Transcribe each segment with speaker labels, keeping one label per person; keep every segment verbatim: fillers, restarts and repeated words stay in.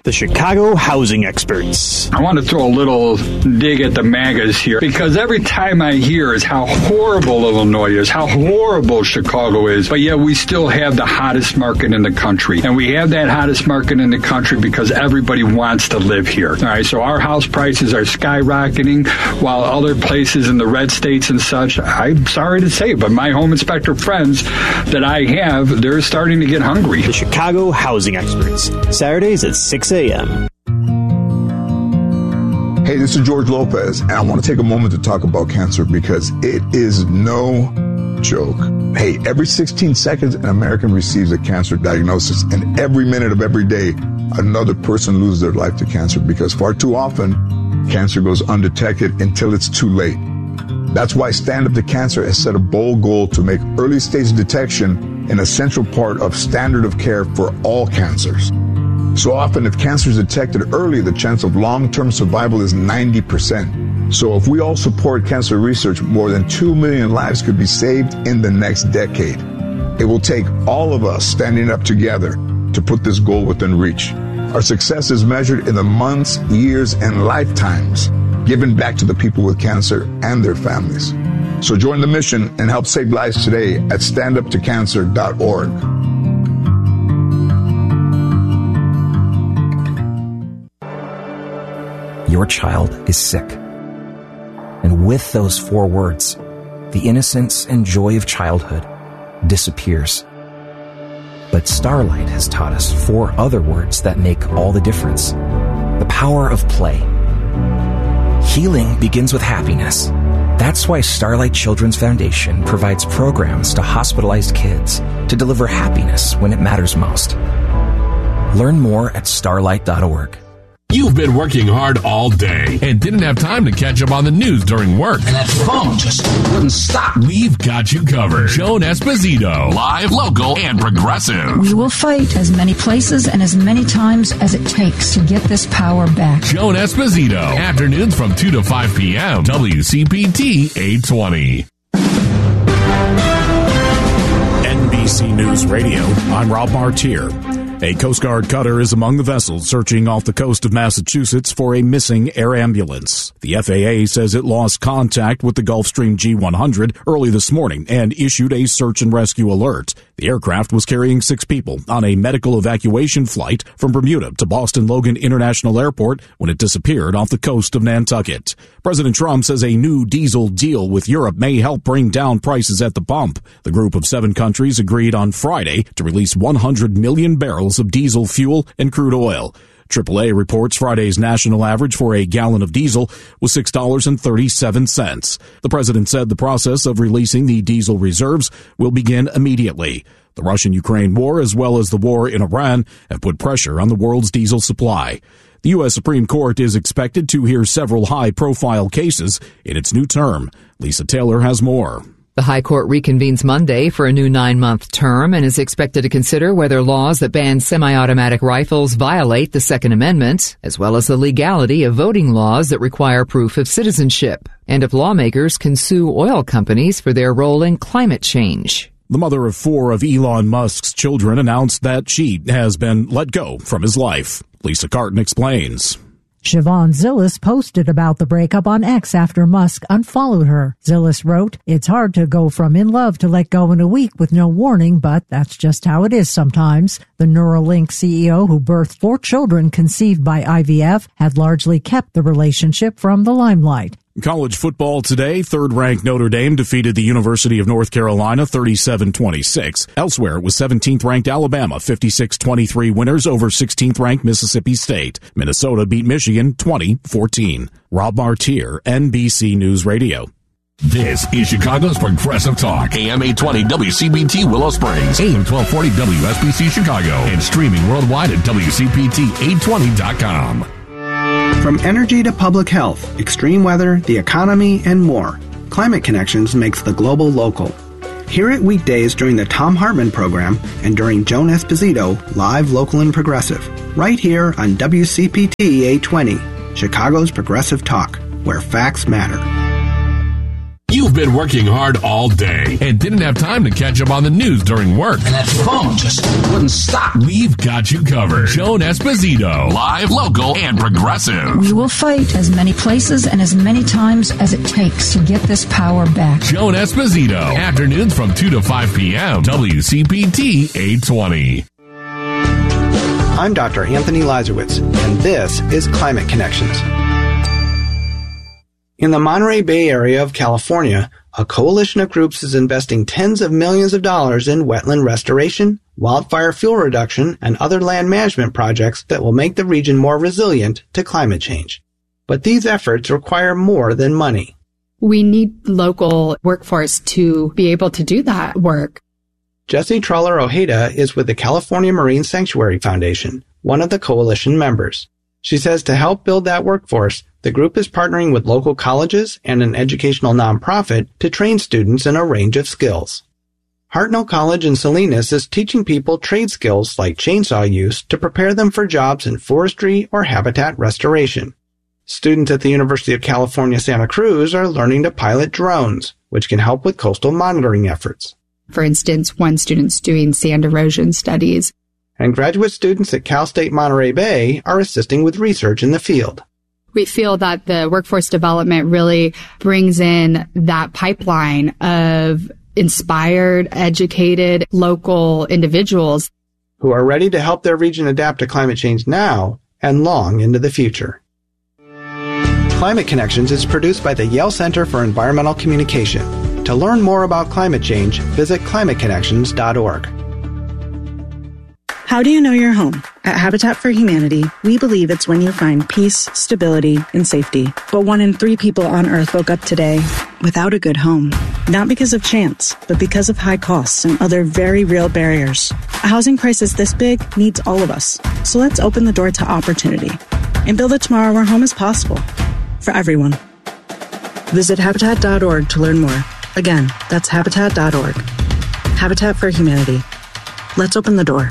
Speaker 1: The Chicago housing experts.
Speaker 2: I want to throw a little dig at the MAGAs here, because every time I hear is how horrible Illinois is, how horrible Chicago is, but yet we still have the hottest market in the country. And we have that hottest market in the country because everybody wants to live here. All right, so our house prices are skyrocketing, while other places in the red states and such, I'm sorry to say, but my home inspector friends that I have, they're starting to get hungry.
Speaker 1: The Chicago housing experts. Saturdays at six a.m.
Speaker 3: Hey, this is George Lopez, and I want to take a moment to talk about cancer because it is no joke. Hey, every sixteen seconds, an American receives a cancer diagnosis, and every minute of every day, another person loses their life to cancer because far too often, cancer goes undetected until it's too late. That's why Stand Up to Cancer has set a bold goal to make early stage detection an essential part of standard of care for all cancers. So often, if cancer is detected early, the chance of long-term survival is ninety percent. So if we all support cancer research, more than two million lives could be saved in the next decade. It will take all of us standing up together to put this goal within reach. Our success is measured in the months, years, and lifetimes given back to the people with cancer and their families. So join the mission and help save lives today at stand up to cancer dot org.
Speaker 4: Your child is sick. And with those four words, the innocence and joy of childhood disappears. But Starlight has taught us four other words that make all the difference. The power of play. Healing begins with happiness. That's why Starlight Children's Foundation provides programs to hospitalized kids to deliver happiness when it matters most. Learn more at starlight dot org.
Speaker 5: You've been working hard all day and didn't have time to catch up on the news during work.
Speaker 6: And that phone just wouldn't stop.
Speaker 5: We've got you covered. Joan Esposito, live, local, and progressive.
Speaker 7: We will fight as many places and as many times as it takes to get this power back.
Speaker 5: Joan Esposito, afternoons from two to five p.m. W C P T eight twenty.
Speaker 8: N B C News Radio, I'm Rob Martier. A Coast Guard cutter is among the vessels searching off the coast of Massachusetts for a missing air ambulance. The F A A says it lost contact with the Gulfstream G one hundred early this morning and issued a search and rescue alert. The aircraft was carrying six people on a medical evacuation flight from Bermuda to Boston Logan International Airport when it disappeared off the coast of Nantucket. President Trump says a new diesel deal with Europe may help bring down prices at the pump. The group of seven countries agreed on Friday to release one hundred million barrels of diesel fuel and crude oil. triple A reports Friday's national average for a gallon of diesel was six dollars and thirty-seven cents. The president said the process of releasing the diesel reserves will begin immediately. The Russian-Ukraine war, as well as the war in Iran, have put pressure on the world's diesel supply. The U S Supreme Court is expected to hear several high-profile cases in its new term. Lisa Taylor has more.
Speaker 9: The High Court reconvenes Monday for a new nine-month term and is expected to consider whether laws that ban semi-automatic rifles violate the Second Amendment, as well as the legality of voting laws that require proof of citizenship, and if lawmakers can sue oil companies for their role in climate change.
Speaker 8: The mother of four of Elon Musk's children announced that she has been let go from his life. Lisa Carton explains.
Speaker 10: Siobhan Zillis posted about the breakup on X after Musk unfollowed her. Zillis wrote, "It's hard to go from in love to let go in a week with no warning, but that's just how it is sometimes." The Neuralink C E O, who birthed four children conceived by I V F, had largely kept the relationship from the limelight.
Speaker 8: College football today, third-ranked Notre Dame defeated the University of North Carolina thirty-seven twenty-six. Elsewhere, it was seventeenth-ranked Alabama fifty-six twenty-three winners over sixteenth-ranked Mississippi State. Minnesota beat Michigan twenty fourteen. Rob Martier, N B C News Radio.
Speaker 5: This is Chicago's Progressive Talk. A M eight twenty W C B T Willow Springs, A M twelve forty W S B C Chicago, and streaming worldwide at W C P T eight twenty dot com.
Speaker 11: From energy to public health, extreme weather, the economy, and more, Climate Connections makes the global local. Hear it weekdays during the Thom Hartmann program and during Joan Esposito, live, local, and progressive, right here on W C P T eight twenty, Chicago's Progressive Talk, where facts matter.
Speaker 5: You've been working hard all day and didn't have time to catch up on the news during work.
Speaker 6: And that phone just wouldn't stop.
Speaker 5: We've got you covered. Joan Esposito, live, local, and progressive.
Speaker 7: We will fight as many places and as many times as it takes to get this power back.
Speaker 5: Joan Esposito, afternoons from two to five p.m. W C P T eight twenty.
Speaker 11: I'm Doctor Anthony Lazarowitz, and this is Climate Connections. In the Monterey Bay area of California, a coalition of groups is investing tens of millions of dollars in wetland restoration, wildfire fuel reduction, and other land management projects that will make the region more resilient to climate change. But these efforts require more than money.
Speaker 12: We need local workforce to be able to do that work.
Speaker 11: Jessie Troller Ojeda is with the California Marine Sanctuary Foundation, one of the coalition members. She says to help build that workforce, the group is partnering with local colleges and an educational nonprofit to train students in a range of skills. Hartnell College in Salinas is teaching people trade skills like chainsaw use to prepare them for jobs in forestry or habitat restoration. Students at the University of California, Santa Cruz are learning to pilot drones, which can help with coastal monitoring efforts.
Speaker 12: For instance, one student's doing sand erosion studies.
Speaker 11: And graduate students at Cal State Monterey Bay are assisting with research in the field.
Speaker 12: We feel that the workforce development really brings in that pipeline of inspired, educated, local individuals
Speaker 11: who are ready to help their region adapt to climate change now and long into the future. Climate Connections is produced by the Yale Center for Environmental Communication. To learn more about climate change, visit climate connections dot org.
Speaker 13: How do you know you're home? At Habitat for Humanity, we believe it's when you find peace, stability, and safety. But one in three people on Earth woke up today without a good home. Not because of chance, but because of high costs and other very real barriers. A housing crisis this big needs all of us. So let's open the door to opportunity and build a tomorrow where home is possible for everyone. Visit habitat dot org to learn more. Again, that's habitat dot org. Habitat for Humanity. Let's open the door.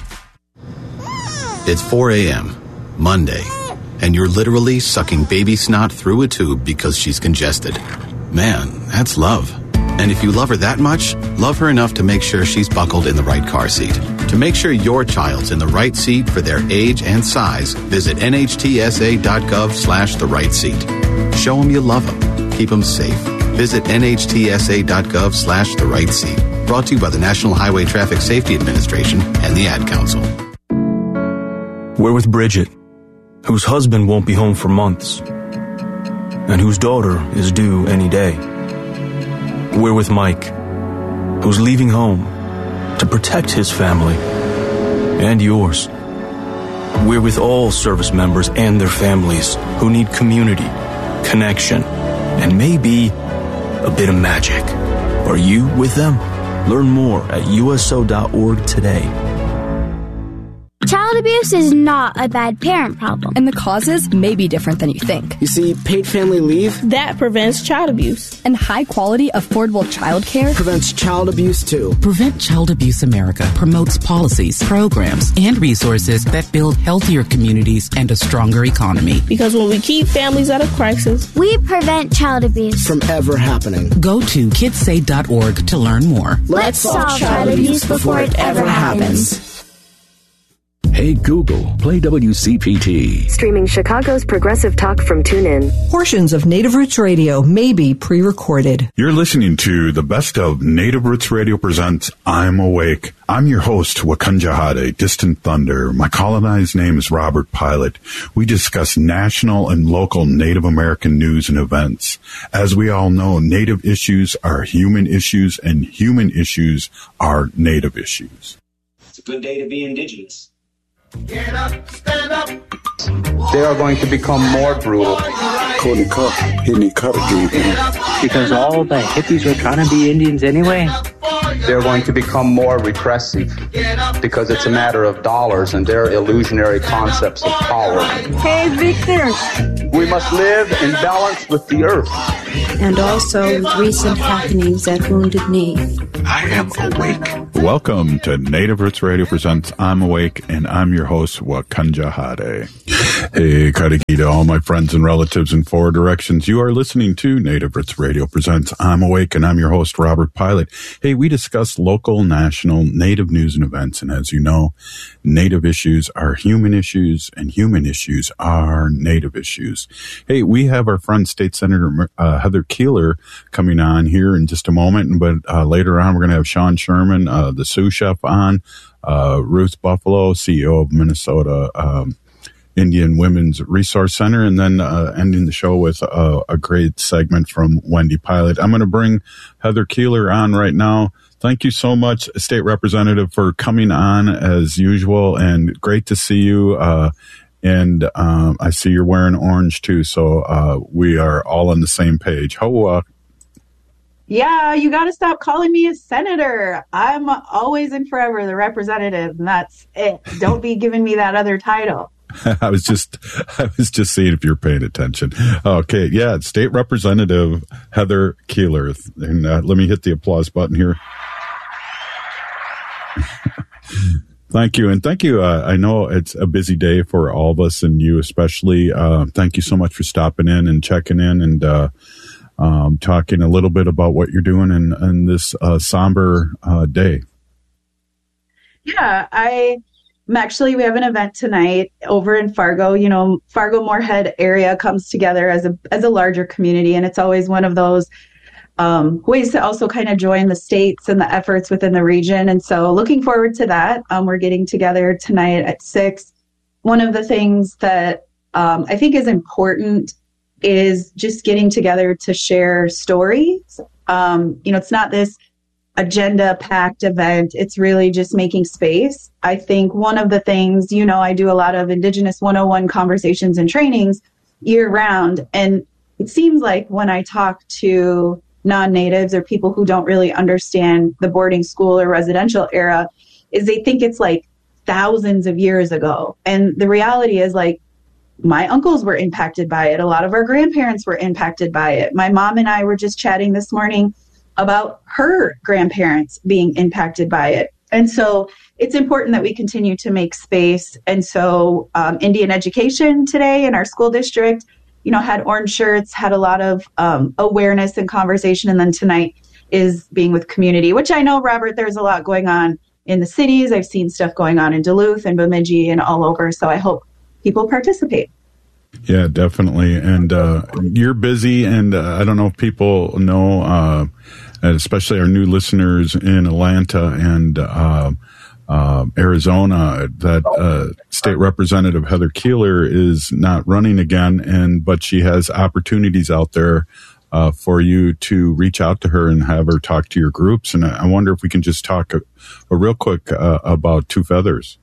Speaker 14: It's four a.m., Monday, and you're literally sucking baby snot through a tube because she's congested. Man, that's love. And if you love her that much, love her enough to make sure she's buckled in the right car seat. To make sure your child's in the right seat for their age and size, visit N H T S A dot gov slash the right seat. Show them you love them. Keep them safe. Visit N H T S A dot gov slash the right seat. Brought to you by the National Highway Traffic Safety Administration and the Ad Council.
Speaker 15: We're with Bridget, whose husband won't be home for months, and whose daughter is due any day. We're with Mike, who's leaving home to protect his family and yours. We're with all service members and their families who need community, connection, and maybe a bit of magic. Are you with them? Learn more at U S O dot org today.
Speaker 16: Child abuse is not a bad parent problem.
Speaker 17: And the causes may be different than you think.
Speaker 18: You see, paid family leave,
Speaker 17: that prevents child abuse. And high-quality, affordable child care
Speaker 18: prevents child abuse, too.
Speaker 19: Prevent Child Abuse America promotes policies, programs, and resources that build healthier communities and a stronger economy.
Speaker 17: Because when we keep families out of crisis,
Speaker 16: we prevent child abuse
Speaker 18: from ever happening.
Speaker 19: Go to kids say dot org to learn more.
Speaker 16: Let's solve child abuse before it ever happens.
Speaker 20: Hey Google, play W C P T.
Speaker 21: Streaming Chicago's progressive talk from TuneIn.
Speaker 22: Portions of Native Roots Radio may be pre-recorded.
Speaker 23: You're listening to the best of Native Roots Radio presents I'm Awake. I'm your host, Wakanja Distant Thunder. My colonized name is Robert Pilot. We discuss national and local Native American news and events. As we all know, Native issues are human issues, and human issues are Native issues.
Speaker 24: It's a good day to be Indigenous.
Speaker 25: Get up, stand up.
Speaker 26: They are going to become more brutal.
Speaker 27: Because
Speaker 28: all the hippies are trying to be Indians anyway.
Speaker 26: They're going to become more repressive because it's a matter of dollars and their illusionary concepts of power.
Speaker 29: Hey, Victor.
Speaker 26: We must live in balance with the earth.
Speaker 29: And also with recent happenings at Wounded Knee.
Speaker 5: I am awake.
Speaker 23: Welcome to Native Roots Radio presents I'm Awake, and I'm your host, Wakanja Hade. Hey, Kadiki to all my friends and relatives in four directions. You are listening to Native Roots Radio presents I'm Awake, and I'm your host, Robert Pilot. Hey, we discuss local, national, Native news and events, and as you know, Native issues are human issues, and human issues are Native issues. Hey, we have our friend State Senator uh, Heather Keeler coming on here in just a moment, but uh, later on we're going to have Sean Sherman, uh, the Sioux Chef, on, uh, Ruth Buffalo, C E O of Minnesota um, Indian Women's Resource Center, and then uh, ending the show with uh, a great segment from Wendy Pilot. I'm going to bring Heather Keeler on right now. Thank you so much, State Representative, for coming on as usual, and great to see you. Uh, and um, I see you're wearing orange too, so uh, we are all on the same page. Hoa.
Speaker 1: Yeah, you got to stop calling me a senator. I'm always and forever the representative, and that's it. Don't be giving me that other title.
Speaker 23: I was just, I was just seeing if you're paying attention. Okay, yeah, State Representative Heather Keeler, and uh, let me hit the applause button here. Thank you, and thank you. Uh, I know it's a busy day for all of us, and you especially. Uh, thank you so much for stopping in and checking in, and uh, um, talking a little bit about what you're doing in, in this uh, somber uh, day.
Speaker 1: Yeah, I. I'm actually, we have an event tonight over in Fargo. You know, Fargo-Moorhead area comes together as a as a larger community, and it's always one of those um, ways to also kind of join the states and the efforts within the region. And so looking forward to that. Um, we're getting together tonight at six. One of the things that um, I think is important is just getting together to share stories. Um, you know, it's not this agenda-packed event. It's really just making space. I think one of the things, you know, I do a lot of Indigenous one oh one conversations and trainings year-round, and it seems like when I talk to non-natives or people who don't really understand the boarding school or residential era, is they think it's like thousands of years ago. And the reality is, like, my uncles were impacted by it. A lot of our grandparents were impacted by it. My mom and I were just chatting this morning about her grandparents being impacted by it. And so it's important that we continue to make space. And so um, Indian education today in our school district, you know, had orange shirts, had a lot of um, awareness and conversation. And then tonight is being with community, which I know, Robert, there's a lot going on in the cities. I've seen stuff going on in Duluth and Bemidji and all over. So I hope people participate.
Speaker 23: Yeah, definitely. And uh, you're busy, and uh, I don't know if people know, uh, especially our new listeners in Atlanta and uh, uh, Arizona, that uh, State Representative Heather Keeler is not running again, and but she has opportunities out there uh, for you to reach out to her and have her talk to your groups. And I wonder if we can just talk a, a real quick uh, about Two Feathers.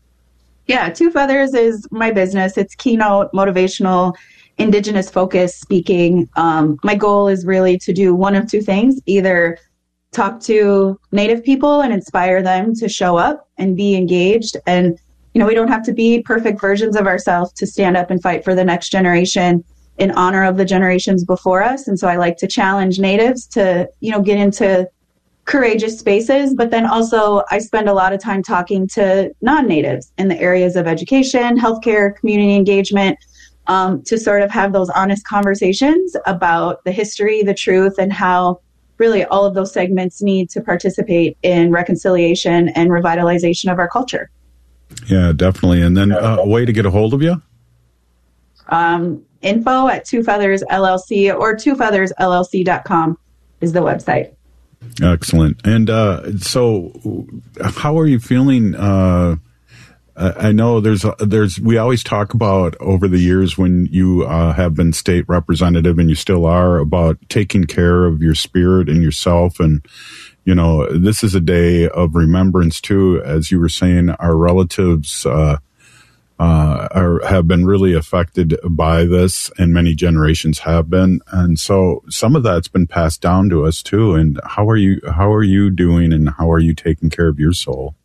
Speaker 1: Yeah, Two Feathers is my business. It's keynote, motivational, Indigenous focused speaking. Um, my goal is really to do one of two things: either talk to Native people and inspire them to show up and be engaged. And, you know, we don't have to be perfect versions of ourselves to stand up and fight for the next generation in honor of the generations before us. And so I like to challenge Natives to, you know, get into courageous spaces, but then also I spend a lot of time talking to non-natives in the areas of education, healthcare, community engagement, um, to sort of have those honest conversations about the history, the truth, and how really all of those segments need to participate in reconciliation and revitalization of our culture.
Speaker 23: Yeah, definitely. And then uh, a way to get a hold of you?
Speaker 1: Um, info at Two Feathers L L C or two feathers L L C dot com is the website.
Speaker 23: Excellent. And uh, so how are you feeling? Uh, I know there's, there's, we always talk about over the years when you uh, have been state representative, and you still are, about taking care of your spirit and yourself. And, you know, this is a day of remembrance too. As you were saying, our relatives uh, uh, are, have been really affected by this, and many generations have been. And so some of that's been passed down to us too. And how are you, how are you doing, and how are you taking care of your soul?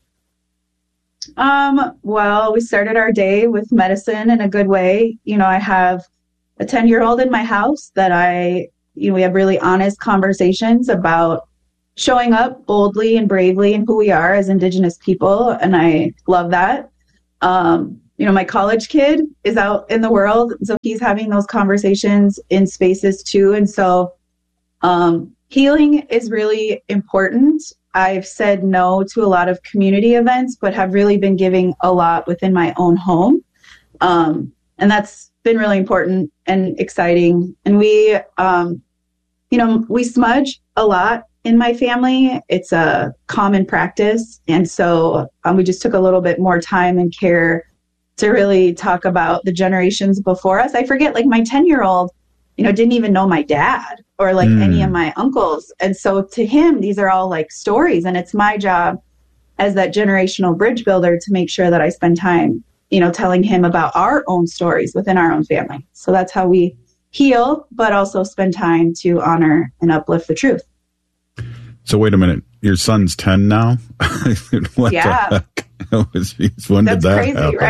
Speaker 1: Um, well, we started our day with medicine in a good way. You know, I have a ten year old in my house that I, you know, we have really honest conversations about showing up boldly and bravely in who we are as Indigenous people. And I love that. Um, you know, my college kid is out in the world, so he's having those conversations in spaces too. And so um, healing is really important. I've said no to a lot of community events, but have really been giving a lot within my own home. Um, and that's been really important and exciting. And we, um, you know, we smudge a lot in my family. It's a common practice. And so um, we just took a little bit more time and care to really talk about the generations before us. I forget, like my ten-year-old, you know, didn't even know my dad or like mm. any of my uncles. And so to him, these are all like stories. And it's my job as that generational bridge builder to make sure that I spend time, you know, telling him about our own stories within our own family. So that's how we heal, but also spend time to honor and uplift the truth.
Speaker 23: So wait a minute, your son's ten now? What
Speaker 1: yeah.
Speaker 23: the heck? When
Speaker 1: That's
Speaker 23: did that
Speaker 1: crazy,
Speaker 23: happen?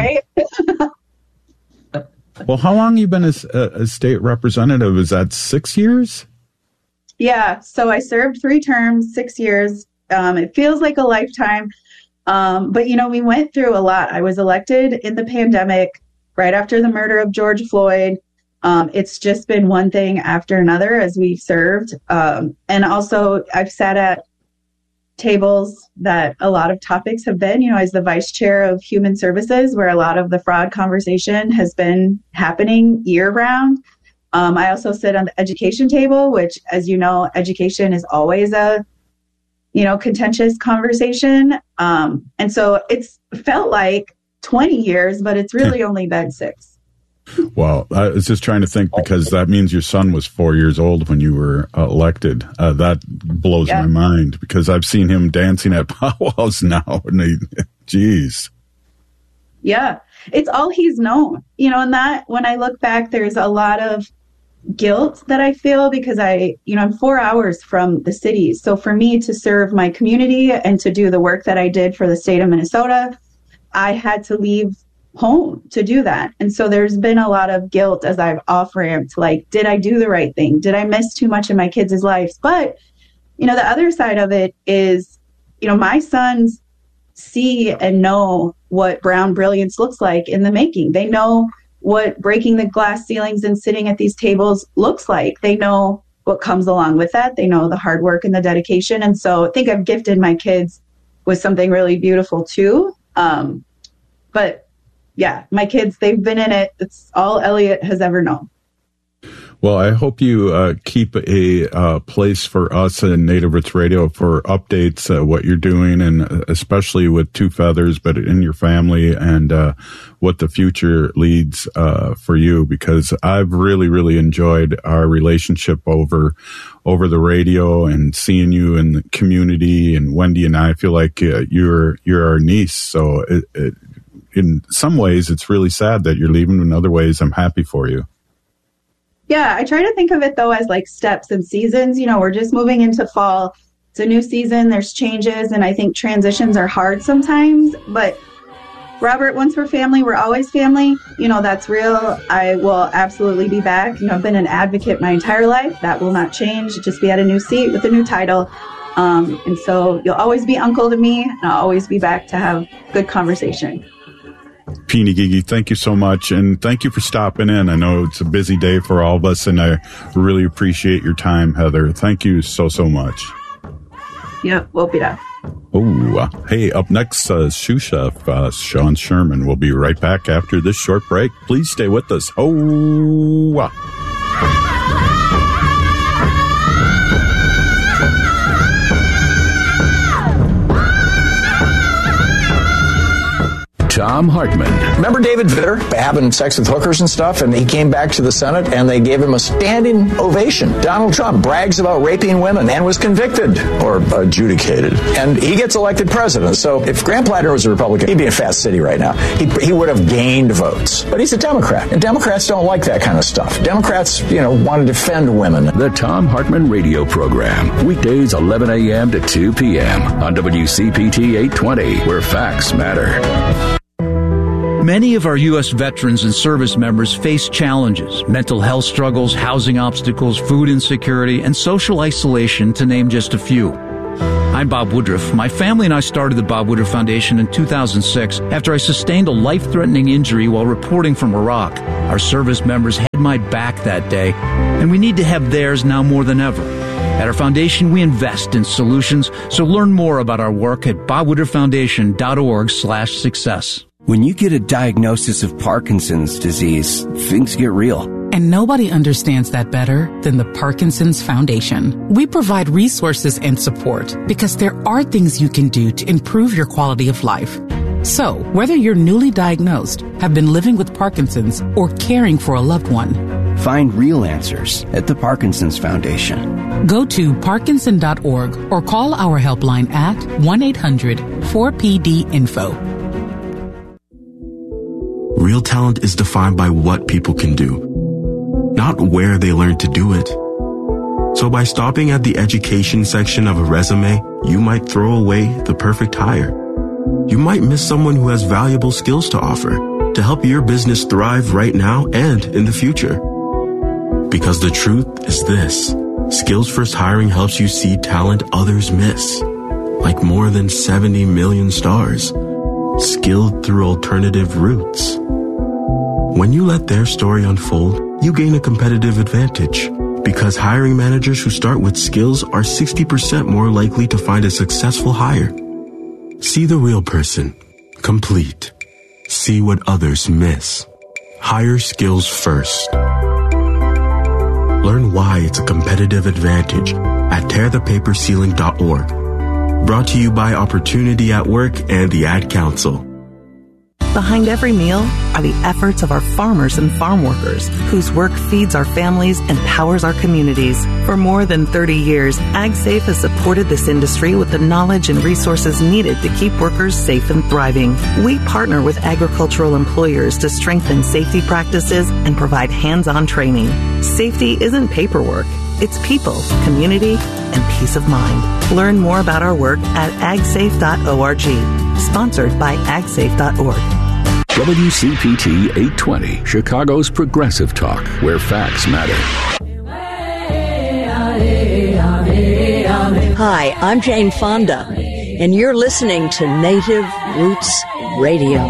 Speaker 1: Right?
Speaker 23: Well, how long you been a, a state representative? Is that six years?
Speaker 1: Yeah. So I served three terms, six years. Um, it feels like a lifetime. Um, but, you know, we went through a lot. I was elected in the pandemic right after the murder of George Floyd. Um, it's just been one thing after another as we've served. Um, and also I've sat at tables that a lot of topics have been, you know, as the vice chair of human services, where a lot of the fraud conversation has been happening year round. Um, I also sit on the education table, which, as you know, education is always a, you know, contentious conversation. Um, and so it's felt like twenty years, but it's really only been six.
Speaker 23: Well, I was just trying to think, because that means your son was four years old when you were uh, elected. Uh, that blows yeah. my mind, because I've seen him dancing at powwows now. And he, geez.
Speaker 1: Yeah, it's all he's known. You know, and that when I look back, there's a lot of guilt that I feel, because I, you know, I'm four hours from the city. So for me to serve my community and to do the work that I did for the state of Minnesota, I had to leave home to do that. And so there's been a lot of guilt as I've off-ramped, like, did I do the right thing? Did I miss too much in my kids' lives? But, you know, the other side of it is, you know, my sons see and know what brown brilliance looks like in the making. They know what breaking the glass ceilings and sitting at these tables looks like. They know what comes along with that. They know the hard work and the dedication. And so I think I've gifted my kids with something really beautiful too. Um, but yeah, my kids, they've been in it. It's all Elliot has ever known.
Speaker 23: Well, I hope you uh, keep a uh, place for us in Native Roots Radio for updates, uh, what you're doing, and especially with Two Feathers, but in your family, and uh, what the future leads uh, for you, because I've really, really enjoyed our relationship over over the radio and seeing you in the community. And Wendy and I feel like uh, you're you're our niece. So it, it, in some ways, it's really sad that you're leaving. In other ways, I'm happy for you.
Speaker 1: Yeah, I try to think of it, though, as like steps and seasons. You know, we're just moving into fall. It's a new season. There's changes. And I think transitions are hard sometimes. But Robert, once we're family, we're always family. You know, that's real. I will absolutely be back. You know, I've been an advocate my entire life. That will not change. Just be at a new seat with a new title. Um, and so you'll always be uncle to me. And I'll always be back to have good conversation.
Speaker 23: Peenie Gigi, thank you so much, and thank you for stopping in. I know it's a busy day for all of us, and I really appreciate your time, Heather. Thank you so, so much.
Speaker 1: Yeah, we'll be back.
Speaker 23: Oh, uh, hey, up next, uh, Sous Chef uh, Sean Sherman. We'll be right back after this short break. Please stay with us. Oh, uh.
Speaker 20: Thom Hartmann.
Speaker 2: Remember David Vitter having sex with hookers and stuff, and he came back to the Senate and they gave him a standing ovation. Donald Trump brags about raping women and was convicted or adjudicated, and he gets elected president. So if Grant Platter was a Republican, he'd be in Fast City right now. He, he would have gained votes. But he's a Democrat, and Democrats don't like that kind of stuff. Democrats, you know, want to defend women.
Speaker 20: The Thom Hartmann radio program, weekdays eleven a.m. to two p.m. on W C P T eight twenty, where facts matter.
Speaker 3: Many of our U S veterans and service members face challenges, mental health struggles, housing obstacles, food insecurity, and social isolation, to name just a few. I'm Bob Woodruff. My family and I started the Bob Woodruff Foundation in two thousand six after I sustained a life-threatening injury while reporting from Iraq. Our service members had my back that day, and we need to have theirs now more than ever. At our foundation, we invest in solutions, so learn more about our work at bob woodruff foundation dot org slash success.
Speaker 4: When you get a diagnosis of Parkinson's disease, things get real.
Speaker 19: And nobody understands that better than the Parkinson's Foundation. We provide resources and support because there are things you can do to improve your quality of life. So, whether you're newly diagnosed, have been living with Parkinson's, or caring for a loved one,
Speaker 4: find real answers at the Parkinson's Foundation.
Speaker 19: Go to parkinson dot org or call our helpline at one eight hundred four P D info.
Speaker 15: Real talent is defined by what people can do, not where they learn to do it. So by stopping at the education section of a resume, you might throw away the perfect hire. You might miss someone who has valuable skills to offer to help your business thrive right now and in the future. Because the truth is this: Skills First Hiring helps you see talent others miss, like more than seventy million stars, skilled through alternative routes. When you let their story unfold, you gain a competitive advantage, because hiring managers who start with skills are sixty percent more likely to find a successful hire. See the real person, complete. See what others miss. Hire skills first. Learn why it's a competitive advantage at tear the paper ceiling dot org. Brought to you by Opportunity at Work and the Ad Council.
Speaker 6: Behind every meal are the efforts of our farmers and farm workers, whose work feeds our families and powers our communities. For more than thirty years, AgSafe has supported this industry with the knowledge and resources needed to keep workers safe and thriving. We partner with agricultural employers to strengthen safety practices and provide hands-on training. Safety isn't paperwork. It's people, community, and peace of mind. Learn more about our work at ag safe dot org. Sponsored by ag safe dot org.
Speaker 20: W C P T eight twenty, Chicago's Progressive Talk, where facts matter.
Speaker 7: Hi, I'm Jane Fonda, and you're listening to Native Roots Radio.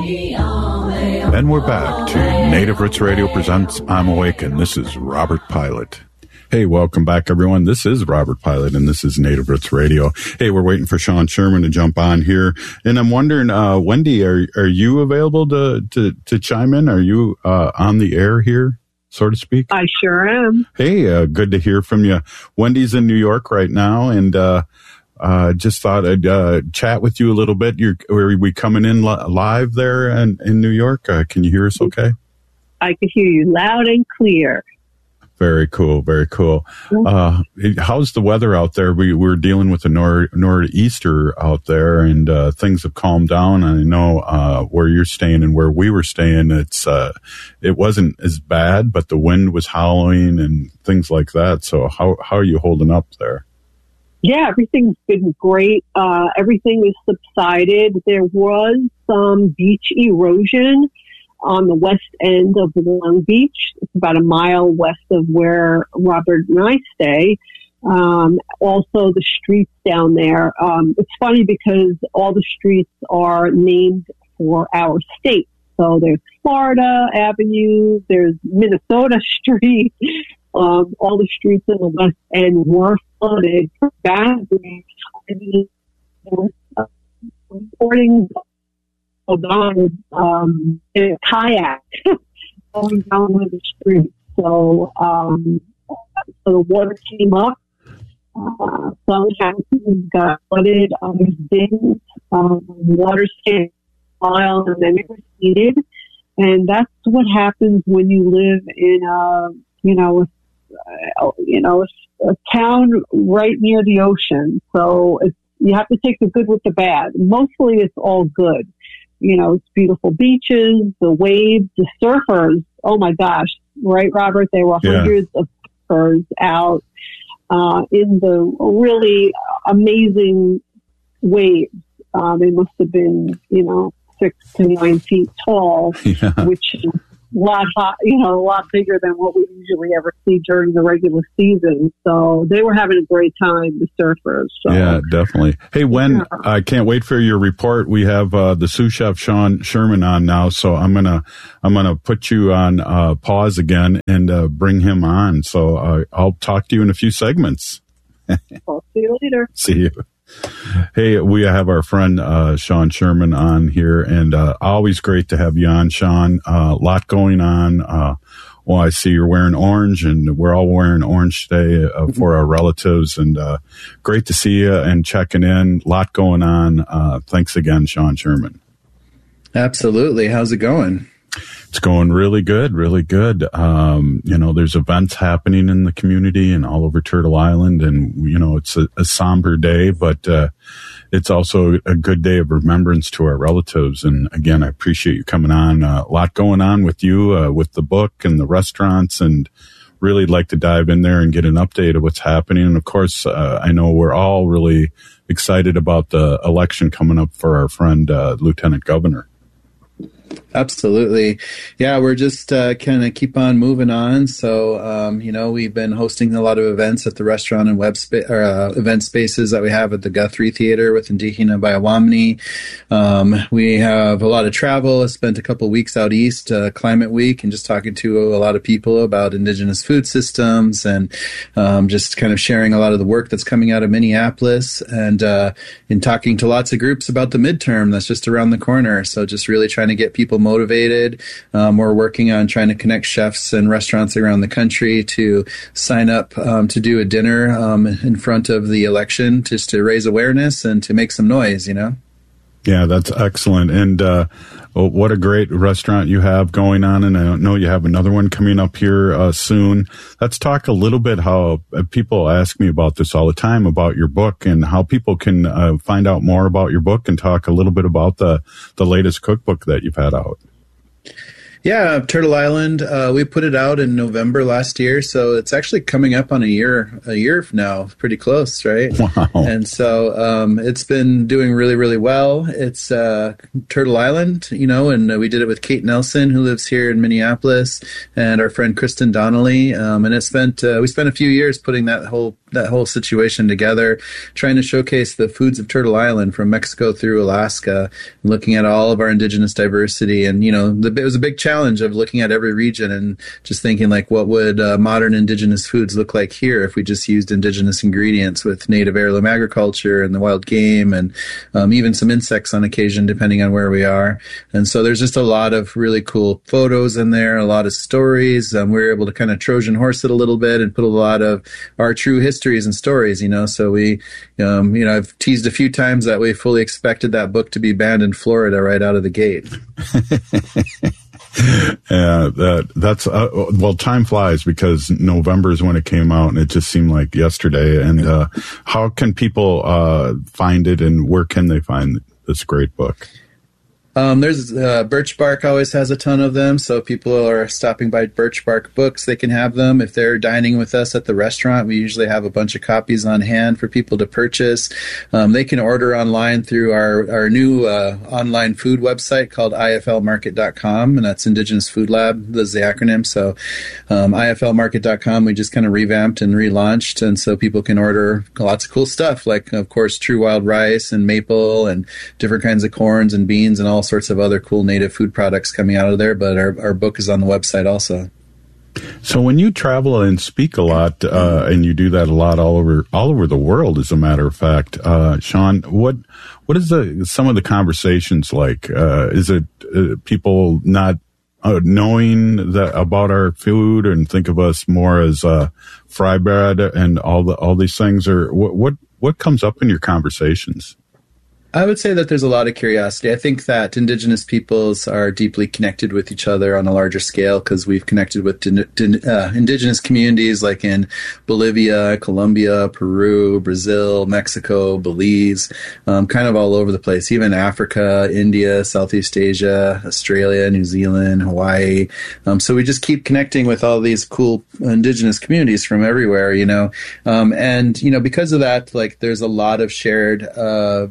Speaker 23: And we're back to Native Roots Radio presents I'm Awake, and this is Robert Pilot. Hey, welcome back, everyone. This is Robert Pilot, and this is Native Roots Radio. Hey, we're waiting for Sean Sherman to jump on here. And I'm wondering, uh, Wendy, are are you available to, to, to chime in? Are you uh, on the air here, so to speak?
Speaker 8: I sure am.
Speaker 23: Hey, uh, good to hear from you. Wendy's in New York right now, and uh, uh, just thought I'd uh, chat with you a little bit. You're, are we coming in li- live there in, in New York? Uh, can you hear us okay?
Speaker 8: I can hear you loud and clear.
Speaker 23: Very cool. Very cool. Uh, how's the weather out there? We, we're dealing with a nor- nor'easter out there, and uh, things have calmed down. I know uh, where you're staying and where we were staying, it's uh, it wasn't as bad, but the wind was howling and things like that. So how how are you holding up there?
Speaker 8: Yeah, everything's been great. Uh, everything is subsided. There was some beach erosion on the west end of Long Beach. It's about a mile west of where Robert and I stay. Um, also, the streets down there. Um, it's funny because all the streets are named for our state. So there's Florida Avenue, there's Minnesota Street. Um, all the streets in the west end were flooded badly. I mean, there was uh, reporting on um, in a kayak going down one of the streets. So, um, so the water came up. Uh, some houses got flooded. Others didn't. Um, water stayed a while and then it receded. And that's what happens when you live in a, you know, a, you know, a, a town right near the ocean. So it's, you have to take the good with the bad. Mostly it's all good. You know, it's beautiful beaches, the waves, the surfers. Oh my gosh. Right, Robert? There were
Speaker 23: Yeah.
Speaker 8: hundreds of surfers out, uh, in the really amazing waves. Uh, they must have been, you know, six to nine feet tall,
Speaker 23: Yeah.
Speaker 8: which is lot hot, you know, a lot bigger than what we usually ever see during the regular season. So they were having a great time, the surfers. So.
Speaker 23: Yeah, definitely. Hey, Wen, yeah. I can't wait for your report. We have uh, the sous chef Sean Sherman on now, so I'm gonna I'm gonna put you on uh, pause again and uh, bring him on. So uh, I'll talk to you in a few segments.
Speaker 8: I'll see you later.
Speaker 23: See you. Hey, we have our friend uh, Sean Sherman on here, and uh, always great to have you on, Sean. A uh, lot going on. Uh, well, I see you're wearing orange, and we're all wearing orange today uh, for our relatives, and uh, great to see you and checking in. A lot going on. Uh, thanks again, Sean Sherman.
Speaker 9: Absolutely. How's it going?
Speaker 23: It's going really good, really good. Um, you know, there's events happening in the community and all over Turtle Island, and, you know, it's a, a somber day, but uh, it's also a good day of remembrance to our relatives. And again, I appreciate you coming on. Uh, a lot going on with you, uh, with the book and the restaurants, and really like to dive in there and get an update of what's happening. And of course, uh, I know we're all really excited about the election coming up for our friend, uh, Lieutenant Governor.
Speaker 9: Absolutely. Yeah, we're just uh, kind of keep on moving on. So, um, you know, we've been hosting a lot of events at the restaurant and web spa- or, uh, event spaces that we have at the Guthrie Theater with Indígena Bayawamni. Um, we have a lot of travel. I spent a couple of weeks out east, uh, Climate Week, and just talking to a lot of people about indigenous food systems, and um, just kind of sharing a lot of the work that's coming out of Minneapolis, and uh, in talking to lots of groups about the midterm that's just around the corner. So just really trying to get people motivated. Um, we're working on trying to connect chefs and restaurants around the country to sign up um, to do a dinner um, in front of the election, just to raise awareness and to make some noise, you know?
Speaker 23: Yeah, that's excellent. And uh, oh, what a great restaurant you have going on. And I know you have another one coming up here uh, soon. Let's talk a little bit how uh, people ask me about this all the time, about your book, and how people can uh, find out more about your book, and talk a little bit about the, the latest cookbook that you've had out.
Speaker 9: Yeah, Turtle Island. Uh, we put it out in November last year, so it's actually coming up on a year, a year now, pretty close, right?
Speaker 23: Wow!
Speaker 9: And so um, it's been doing really, really well. It's uh, Turtle Island, you know, and uh, we did it with Kate Nelson, who lives here in Minneapolis, and our friend Kristen Donnelly. Um, and it spent uh, we spent a few years putting that whole that whole situation together, trying to showcase the foods of Turtle Island from Mexico through Alaska, looking at all of our indigenous diversity. And, you know, the, it was a big challenge of looking at every region and just thinking, like, what would uh, modern indigenous foods look like here if we just used indigenous ingredients with native heirloom agriculture and the wild game, and um, even some insects on occasion, depending on where we are. And so there's just a lot of really cool photos in there, a lot of stories. Um, we were able to kind of Trojan horse it a little bit and put a lot of our true history and stories, you know. So we, um, you know, I've teased a few times that we fully expected that book to be banned in Florida right out of the gate.
Speaker 23: Yeah, that, that's, uh, well, time flies, because November is when it came out, and it just seemed like yesterday. And uh, how can people uh, find it, and where can they find this great book?
Speaker 9: Um, there's uh, Birch Bark always has a ton of them, so if people are stopping by Birch Bark Books, they can have them. If they're dining with us at the restaurant, we usually have a bunch of copies on hand for people to purchase. Um, they can order online through our, our new uh, online food website called I F L market dot com, and that's Indigenous Food Lab. That's the acronym. So um, I F L market dot com, we just kind of revamped and relaunched, and so people can order lots of cool stuff, like, of course, true wild rice and maple and different kinds of corns and beans and all sorts of other cool native food products coming out of there. But our, our book is on the website also.
Speaker 23: So when you travel and speak a lot, uh, and you do that a lot all over all over the world, as a matter of fact, uh, Sean, what what is the some of the conversations like? Uh, is it uh, people not uh, knowing that about our food and think of us more as uh, fry bread and all the all these things, or what what what comes up in your conversations?
Speaker 9: I would say that there's a lot of curiosity. I think that indigenous peoples are deeply connected with each other on a larger scale, because we've connected with din- din- uh, indigenous communities like in Bolivia, Colombia, Peru, Brazil, Mexico, Belize, um, kind of all over the place, even Africa, India, Southeast Asia, Australia, New Zealand, Hawaii. Um, so we just keep connecting with all these cool indigenous communities from everywhere, you know. Um, and, you know, because of that, like, there's a lot of shared uh, values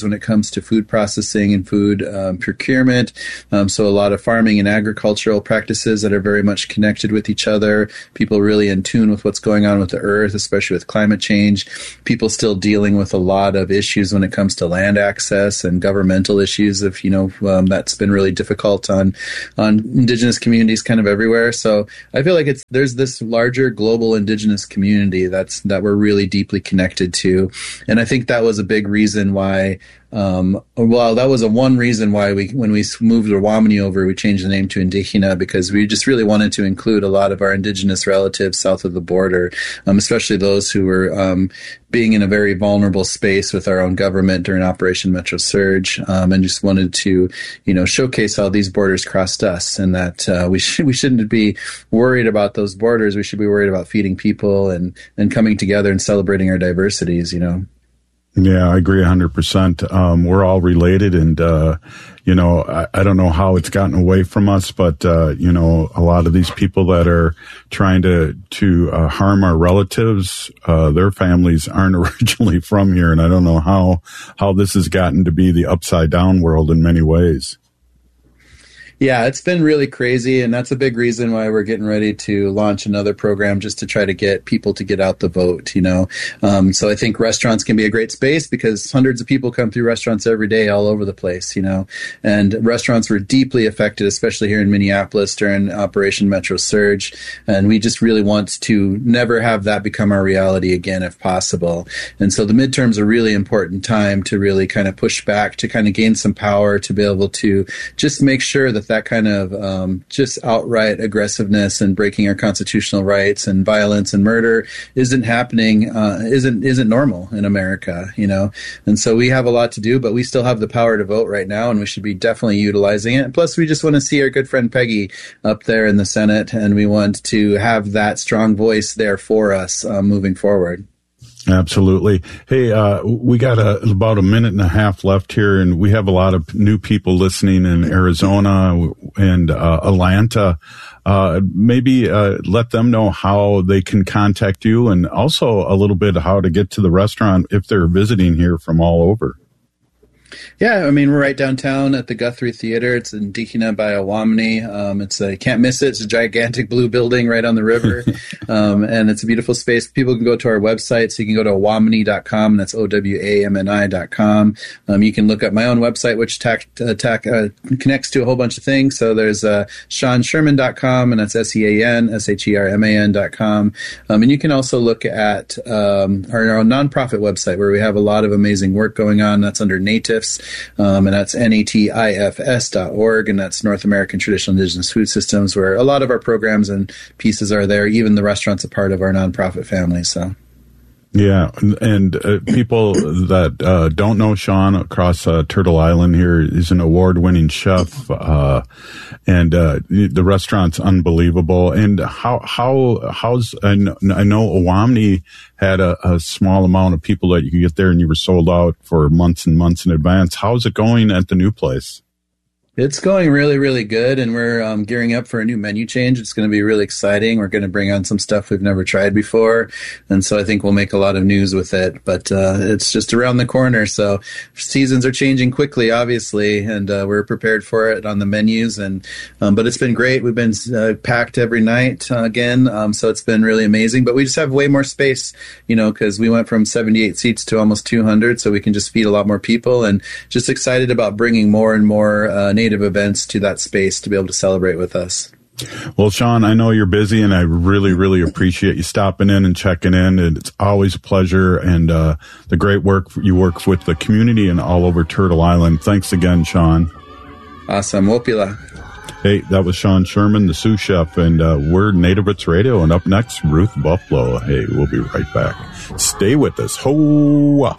Speaker 9: when it comes to food processing and food um, procurement. Um, so a lot of farming and agricultural practices that are very much connected with each other. People really in tune with what's going on with the earth, especially with climate change. People still dealing with a lot of issues when it comes to land access and governmental issues. If you know, um, that's been really difficult on on indigenous communities kind of everywhere. So I feel like it's there's this larger global indigenous community that's that we're really deeply connected to, and I think that was a big reason why. Um, well, that was a one reason why we, when we moved Wamani over, we changed the name to Indigena, because we just really wanted to include a lot of our indigenous relatives south of the border, um, especially those who were um, being in a very vulnerable space with our own government during Operation Metro Surge, um, and just wanted to, you know, showcase how these borders crossed us, and that uh, we should we shouldn't be worried about those borders. We should be worried about feeding people and and coming together and celebrating our diversities. You know.
Speaker 23: Yeah, I agree one hundred percent. Um, we're all related, and, uh, you know, I, I don't know how it's gotten away from us, but, uh, you know, a lot of these people that are trying to, to, uh, harm our relatives, uh, their families aren't originally from here, and I don't know how, how this has gotten to be the upside down world in many ways.
Speaker 9: Yeah, it's been really crazy, and that's a big reason why we're getting ready to launch another program just to try to get people to get out the vote, you know. Um, so I think restaurants can be a great space because hundreds of people come through restaurants every day all over the place, you know. And restaurants were deeply affected, especially here in Minneapolis during Operation Metro Surge. And we just really want to never have that become our reality again if possible. And so the midterms are a really important time to really kind of push back, to kind of gain some power, to be able to just make sure that that kind of um, just outright aggressiveness and breaking our constitutional rights and violence and murder isn't happening, uh, isn't isn't normal in America, you know. And so we have a lot to do, but we still have the power to vote right now, and we should be definitely utilizing it. Plus, we just want to see our good friend Peggy up there in the Senate, and we want to have that strong voice there for us uh, moving forward.
Speaker 23: Absolutely. Hey, uh, we got a, about a minute and a half left here, and we have a lot of new people listening in Arizona and uh, Atlanta. Uh, maybe uh, let them know how they can contact you, and also a little bit how to get to the restaurant if they're visiting here from all over.
Speaker 9: Yeah, I mean, we're right downtown at the Guthrie Theater. It's in Indigena by Owamni. Um, it's a, you can't miss it. It's a gigantic blue building right on the river. um, and it's a beautiful space. People can go to our website. So you can go to owamni dot com, and that's O W A M N I dot com. Um, you can look up my own website, which tac, uh, tac, uh, connects to a whole bunch of things. So there's uh, sean sherman dot com, and that's S E A N S H E R M A N dot com. Um, and you can also look at um, our, our nonprofit website, where we have a lot of amazing work going on. That's under NATIFS. Um, and that's N A T I F S dot org, and that's North American Traditional Indigenous Food Systems, where a lot of our programs and pieces are there. Even the restaurant's a part of our nonprofit family. So,
Speaker 23: yeah, and uh, people that uh, don't know Sean across uh, Turtle Island here, he's an award-winning chef, uh, and uh, the restaurant's unbelievable. And how how how's I know, I know Owamni had a, a small amount of people that you could get there, and you were sold out for months and months in advance. How's it going at the new place?
Speaker 9: It's going really, really good, and we're um, gearing up for a new menu change. It's going to be really exciting. We're going to bring on some stuff we've never tried before, and so I think we'll make a lot of news with it. But uh, it's just around the corner, so seasons are changing quickly, obviously, and uh, we're prepared for it on the menus. And um, but it's been great. We've been uh, packed every night uh, again, um, so it's been really amazing. But we just have way more space, you know, because we went from seventy-eight seats to almost two hundred, so we can just feed a lot more people. And just excited about bringing more and more uh, Native events to that space to be able to celebrate with us.
Speaker 23: Well, Sean, I know you're busy, and I really, really appreciate you stopping in and checking in. And it's always a pleasure, and uh, the great work you work with the community and all over Turtle Island. Thanks again, Sean.
Speaker 9: Awesome. Wopila.
Speaker 23: Hey, that was Sean Sherman, the sous chef, and uh, we're Native Roots Radio. And up next, Ruth Buffalo. Hey, we'll be right back. Stay with us. Ho!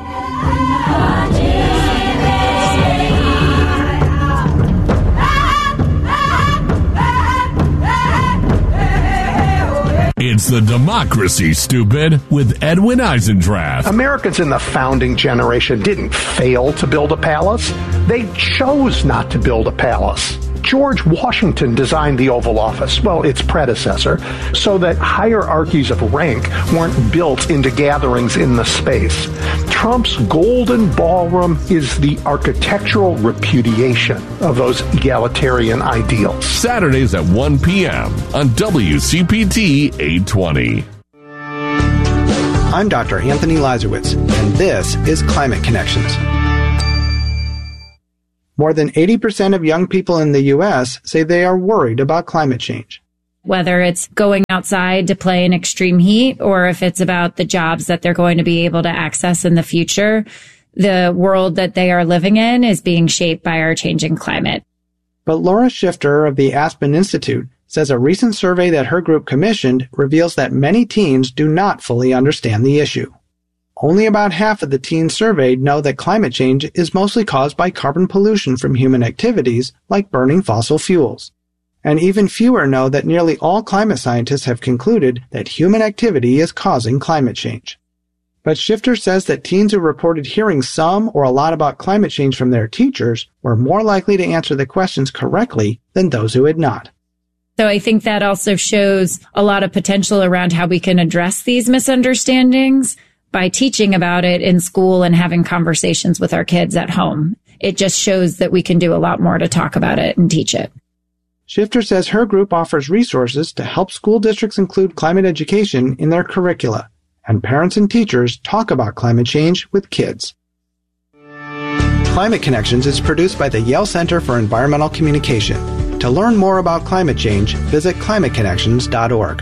Speaker 5: It's the Democracy, Stupid, with Edwin Eisendrath.
Speaker 10: Americans in the founding generation didn't fail to build a palace. They chose not to build a palace. George Washington designed the Oval Office, well, its predecessor, so that hierarchies of rank weren't built into gatherings in the space. Trump's golden ballroom is the architectural repudiation of those egalitarian ideals.
Speaker 5: Saturdays at one p.m. on W C P T eight twenty.
Speaker 11: I'm Doctor Anthony Lazarowitz, and this is Climate Connections. More than eighty percent of young people in the U S say they are worried about climate change.
Speaker 12: Whether it's going outside to play in extreme heat or if it's about the jobs that they're going to be able to access in the future, the world that they are living in is being shaped by our changing climate.
Speaker 11: But Laura Shifter of the Aspen Institute says a recent survey that her group commissioned reveals that many teens do not fully understand the issue. Only about half of the teens surveyed know that climate change is mostly caused by carbon pollution from human activities like burning fossil fuels. And even fewer know that nearly all climate scientists have concluded that human activity is causing climate change. But Shifter says that teens who reported hearing some or a lot about climate change from their teachers were more likely to answer the questions correctly than those who had not.
Speaker 12: So I think that also shows a lot of potential around how we can address these misunderstandings by teaching about it in school and having conversations with our kids at home. It just shows that we can do a lot more to talk about it and teach it.
Speaker 11: Shifter says her group offers resources to help school districts include climate education in their curricula, and parents and teachers talk about climate change with kids. Climate Connections is produced by the Yale Center for Environmental Communication. To learn more about climate change, visit climate connections dot org.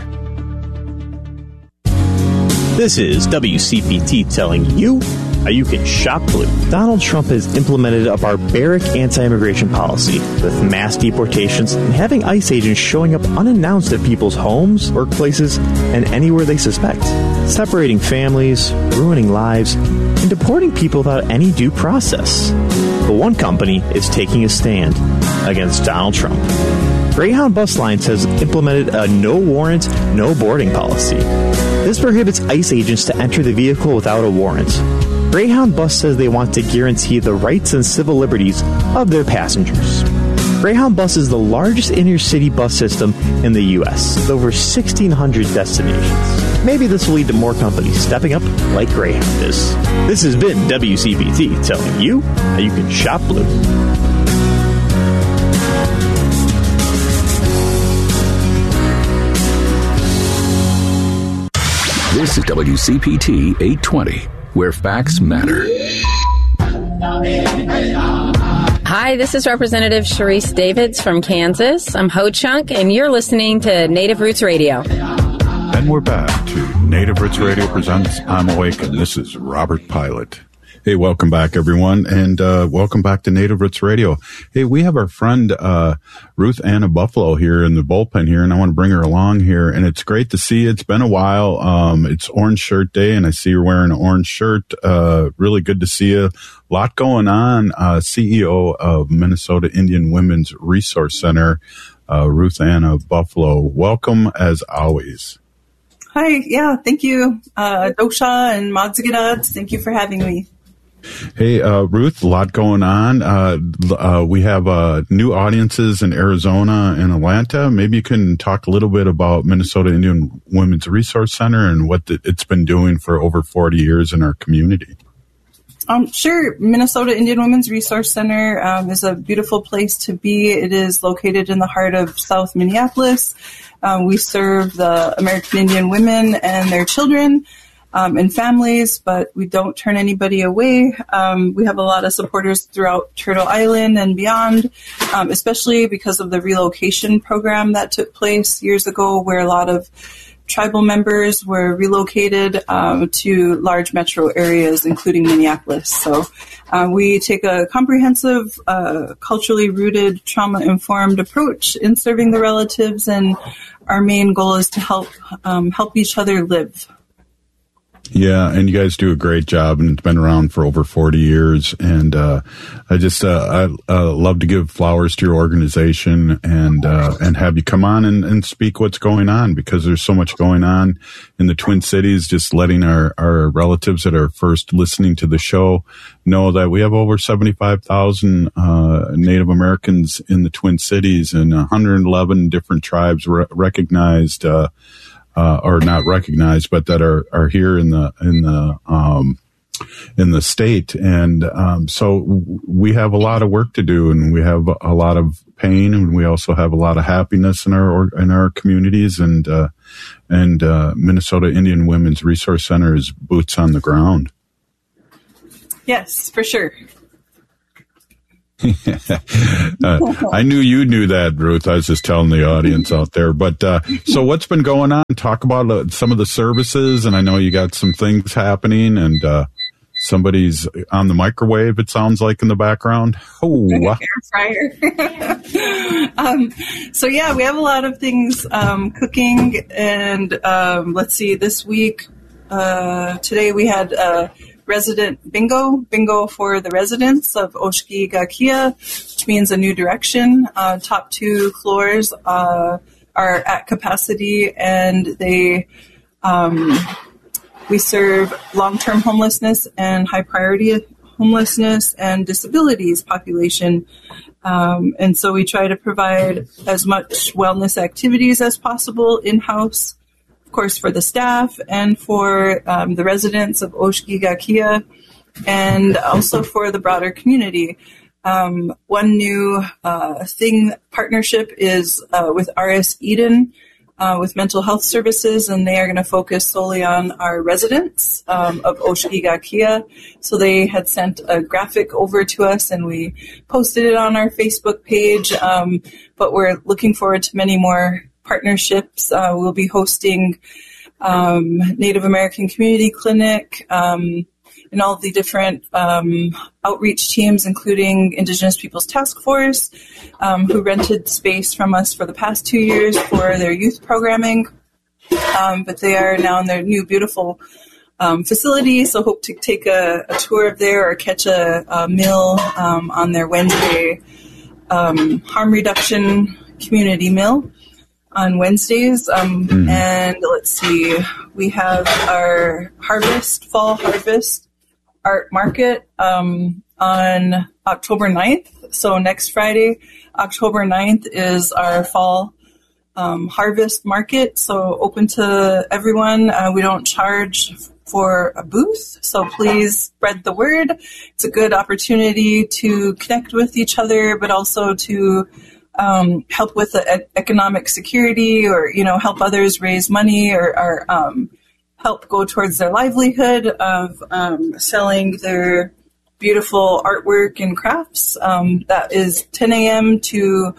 Speaker 13: This is W C P T telling you how you can shop blue. Donald Trump has implemented a barbaric anti-immigration policy with mass deportations and having ICE agents showing up unannounced at people's homes, workplaces, and anywhere they suspect, separating families, ruining lives, and deporting people without any due process. But one company is taking a stand against Donald Trump. Greyhound Bus Lines has implemented a no warrant, no boarding policy. This prohibits ICE agents to enter the vehicle without a warrant. Greyhound Bus says they want to guarantee the rights and civil liberties of their passengers. Greyhound Bus is the largest inner-city bus system in the U S, with over sixteen hundred destinations. Maybe this will lead to more companies stepping up like Greyhound is. This has been W C P T telling you how you can shop blue.
Speaker 20: This is W C P T eight twenty, where facts matter.
Speaker 14: Hi, this is Representative Sharice Davids from Kansas. I'm Ho Chunk, and you're listening to Native Roots Radio.
Speaker 23: And we're back to Native Roots Radio presents I'm Awake, and this is Robert Pilot. Hey, welcome back, everyone, and uh, welcome back to Native Roots Radio. Hey, we have our friend uh, Ruth Anna Buffalo here in the bullpen here, and I want to bring her along here, and it's great to see you. It's been a while. Um, it's Orange Shirt Day, and I see you're wearing an orange shirt. Uh, really good to see you. A lot going on. Uh, C E O of Minnesota Indian Women's Resource Center, uh, Ruth Anna Buffalo. Welcome, as always.
Speaker 16: Hi, yeah, thank you, uh, Dosha and Madzigadat. Thank you for having me.
Speaker 23: Hey, uh, Ruth, a lot going on. Uh, uh, we have, uh, new audiences in Arizona and Atlanta. Maybe you can talk a little bit about Minnesota Indian Women's Resource Center and what the, it's been doing for over forty years in our community.
Speaker 16: Um, sure. Minnesota Indian Women's Resource Center um, is a beautiful place to be. It is located in the heart of South Minneapolis. Um, we serve the American Indian women and their children um, and families, but we don't turn anybody away. Um, we have a lot of supporters throughout Turtle Island and beyond, um, especially because of the relocation program that took place years ago, where a lot of tribal members were relocated um, to large metro areas, including Minneapolis. So uh, we take a comprehensive, uh, culturally rooted, trauma-informed approach in serving the relatives, and our main goal is to help um, help each other live.
Speaker 23: Yeah, and you guys do a great job, and it's been around for over forty years. And uh, I just uh, I uh, love to give flowers to your organization and uh, and have you come on and, and speak what's going on, because there's so much going on in the Twin Cities. Just letting our, our relatives that are first listening to the show know that we have over seventy-five thousand uh, Native Americans in the Twin Cities, and one hundred eleven different tribes re- recognized. Uh, Uh, or not recognized, but that are, are here in the in the um, in the state. And um, so we have a lot of work to do, and we have a lot of pain, and we also have a lot of happiness in our in our communities. And uh, and uh, Minnesota Indian Women's Resource Center is boots on the ground.
Speaker 16: Yes, for sure.
Speaker 23: uh, I knew you knew that, Ruth. I was just telling the audience out there. But uh, so what's been going on? Talk about uh, some of the services, and I know you got some things happening, and uh, somebody's on the microwave, it sounds like, in the background. Oh,
Speaker 16: air fryer. um, so yeah, we have a lot of things um, cooking, and um, let's see, this week, uh, today we had uh, resident bingo, bingo for the residents of Oshki Gakia, which means a new direction. Uh, top two floors uh, are at capacity, and they um, we serve long-term homelessness and high-priority homelessness and disabilities population. Um, and so we try to provide as much wellness activities as possible in-house, of course, for the staff and for um, the residents of Oshki Gakia, and also for the broader community. Um, one new uh, thing, partnership, is uh, with R S Eden, uh, with mental health services, and they are going to focus solely on our residents um, of Oshki Gakia. So they had sent a graphic over to us, and we posted it on our Facebook page, um, but we're looking forward to many more partnerships. Uh, we'll be hosting um, Native American Community Clinic um, and all the different um, outreach teams, including Indigenous Peoples Task Force, um, who rented space from us for the past two years for their youth programming. Um, but they are now in their new, beautiful um, facility, so hope to take a, a tour of there or catch a, a meal um, on their Wednesday um, harm reduction community meal on Wednesdays. Um, mm-hmm. And let's see, we have our harvest, fall harvest art market um, on October ninth. So next Friday, October ninth, is our fall um, harvest market. So open to everyone. Uh, we don't charge for a booth, so please spread the word. It's a good opportunity to connect with each other, but also to Um, help with the e- economic security, or, you know, help others raise money, or, or um, help go towards their livelihood of um, selling their beautiful artwork and crafts. Um, that is ten a.m. to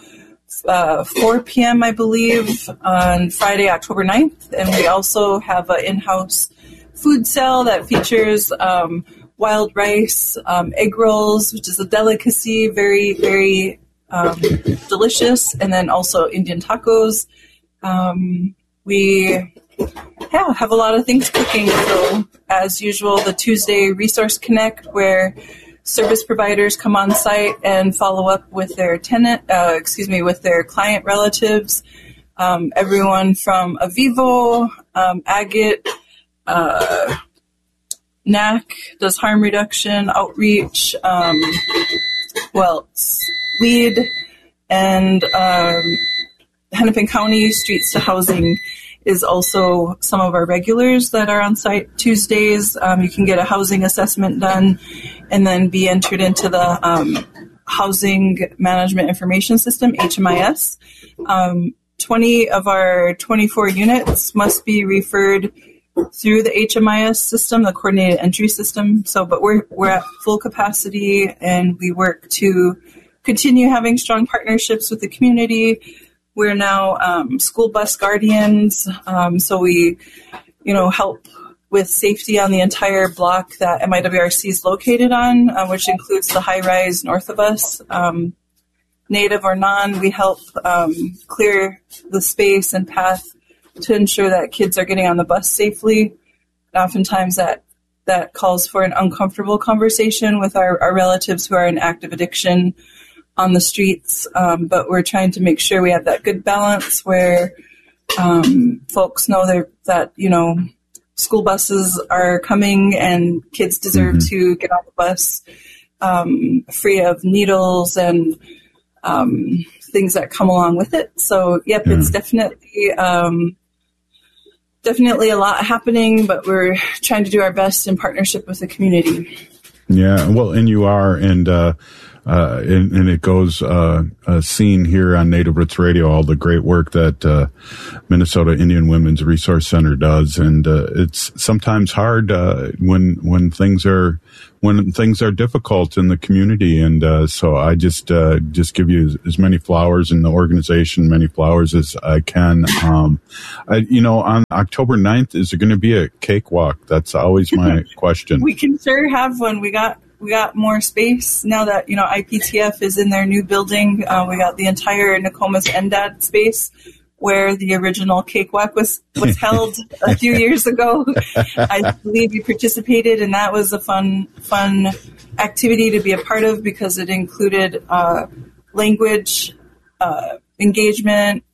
Speaker 16: uh, four p.m., I believe, on Friday, October ninth. And we also have an in-house food sale that features um, wild rice, um, egg rolls, which is a delicacy, very, very Um, delicious, and then also Indian tacos. Um, we yeah, have a lot of things cooking. So, as usual, the Tuesday Resource Connect, where service providers come on site and follow up with their tenant, uh, excuse me, with their client relatives. Um, everyone from Avivo, um, Agate, uh, N A C does harm reduction, outreach, um, well, LEAD, and um, Hennepin County Streets to Housing is also some of our regulars that are on site Tuesdays. Um, you can get a housing assessment done and then be entered into the um, Housing Management Information System, H M I S. Um, twenty of our twenty-four units must be referred through the H M I S system, the coordinated entry system. So, but we're we're at full capacity, and we work to continue having strong partnerships with the community. We're now um, school bus guardians, um, so we, you know, help with safety on the entire block that M I W R C is located on, uh, which includes the high-rise north of us. Um, native or non, we help um, clear the space and path to ensure that kids are getting on the bus safely. Oftentimes that that calls for an uncomfortable conversation with our, our relatives who are in active addiction on the streets, um, but we're trying to make sure we have that good balance where um, folks know that, you know, school buses are coming and kids deserve mm-hmm. to get on the bus um, free of needles and um, things that come along with it. So, yep, yeah. It's definitely um, definitely a lot happening, but we're trying to do our best in partnership with the community.
Speaker 23: Yeah, well, and you are, and uh, uh, and, and it goes uh, uh, seen here on Native Roots Radio, all the great work that uh, Minnesota Indian Women's Resource Center does, and uh, it's sometimes hard uh, when when things are when things are difficult in the community, and uh, so I just uh, just give you as, as many flowers in the organization, many flowers as I can. Um, I, you know, on October ninth, is there going to be a cakewalk? That's always my question.
Speaker 16: We can sure have one. We got we got more space now that, you know, I P T F is in their new building. Uh, we got the entire Nokomis N D A D space where the original cakewalk was, was held a few years ago. I believe you participated, and that was a fun, fun activity to be a part of because it included uh, language, uh, engagement,